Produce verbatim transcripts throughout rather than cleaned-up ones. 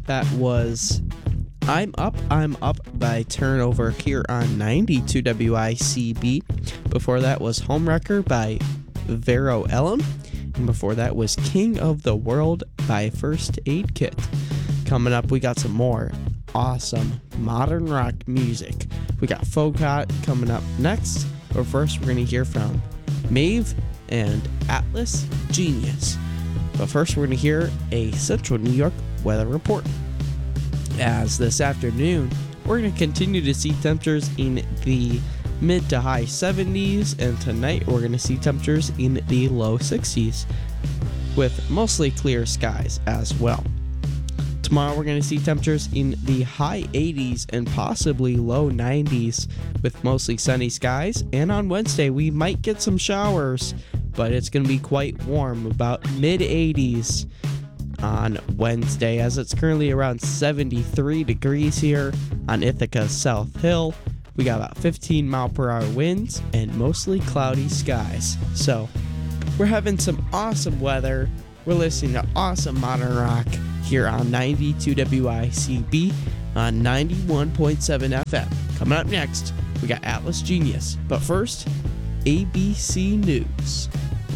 That was I'm Up, I'm Up by Turnover here on ninety-two W I C B. Before that was Homewrecker by Vero Ellum. And before that was King of the World by First Aid Kit. Coming up, we got some more awesome modern rock music. We got Foghat coming up next. But first, we're going to hear from Maeve and Atlas Genius. But first, we're going to hear a Central New York weather report. As this afternoon, we're going to continue to see temperatures in the mid to high seventies, and tonight we're going to see temperatures in the low sixties with mostly clear skies as well. Tomorrow we're going to see temperatures in the high eighties and possibly low nineties with mostly sunny skies, and on Wednesday we might get some showers, but it's going to be quite warm, about mid eighties on Wednesday, as it's currently around seventy-three degrees here on Ithaca South Hill. We got about fifteen mile per hour winds and mostly cloudy skies. So we're having some awesome weather. We're listening to awesome modern rock here on ninety-two W I C B on ninety-one point seven F M. Coming up next, we got Atlas Genius. But first, A B C News.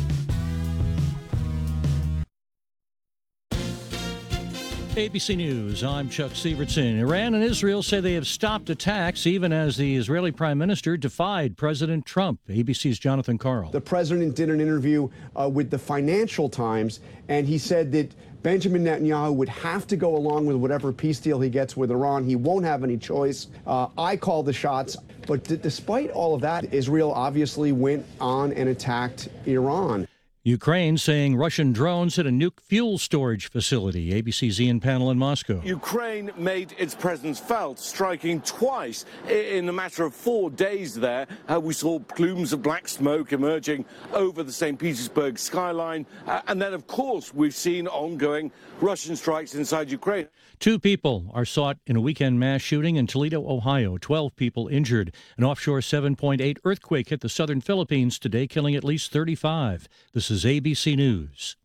A B C News, I'm Chuck Sievertson. Iran and Israel say they have stopped attacks even as the Israeli Prime Minister defied President Trump. A B C's Jonathan Karl. The president did an interview uh, with the Financial Times, and he said that Benjamin Netanyahu would have to go along with whatever peace deal he gets with Iran. He won't have any choice. Uh, I call the shots. But d- despite all of that, Israel obviously went on and attacked Iran. Ukraine saying Russian drones hit a nuke fuel storage facility. A B C's Ian Pannell in Moscow. Ukraine made its presence felt, striking twice in a matter of four days there. Uh, we saw plumes of black smoke emerging over the Saint Petersburg skyline. Uh, and then, of course, we've seen ongoing Russian strikes inside Ukraine. Two people are sought in a weekend mass shooting in Toledo, Ohio. Twelve people injured. An offshore seven point eight earthquake hit the southern Philippines today, killing at least thirty-five. This is A B C News.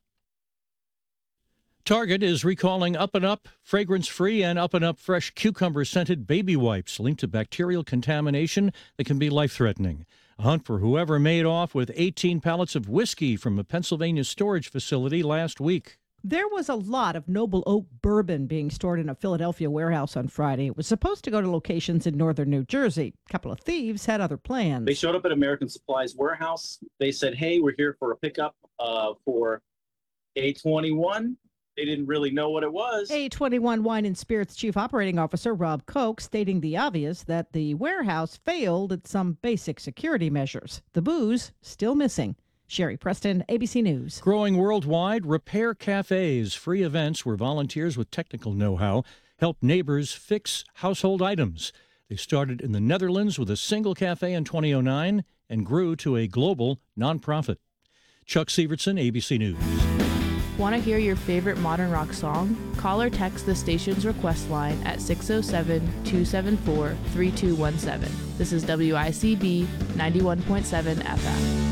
Target is recalling Up and Up fragrance-free and Up and Up fresh cucumber-scented baby wipes linked to bacterial contamination that can be life-threatening. A hunt for whoever made off with eighteen pallets of whiskey from a Pennsylvania storage facility last week. There was a lot of Noble Oak bourbon being stored in a Philadelphia warehouse on Friday. It was supposed to go to locations in northern New Jersey. A couple of thieves had other plans. They showed up at American Supply's warehouse. They said, hey, we're here for a pickup uh, for A twenty-one. They didn't really know what it was. A twenty-one Wine and Spirits Chief Operating Officer Rob Koch stating the obvious, that the warehouse failed at some basic security measures. The booze still missing. Sherry Preston, A B C News. Growing worldwide, repair cafes, free events where volunteers with technical know-how help neighbors fix household items. They started in the Netherlands with a single cafe in twenty oh nine and grew to a global nonprofit. Chuck Sievertson, A B C News. Want to hear your favorite modern rock song? Call or text the station's request line at six oh seven, two seven four, three two one seven. This is W I C B ninety-one point seven F M.